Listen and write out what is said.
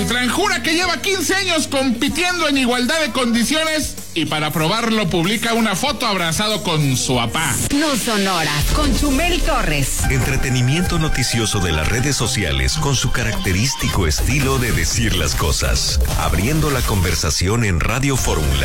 Beltrán jura que lleva 15 años compitiendo en igualdad de condiciones y para probarlo publica una foto abrazado con su papá. No Sonora, con Chumel Torres. Entretenimiento noticioso de las redes sociales con su característico estilo de decir las cosas. Abriendo la conversación en Radio Fórmula.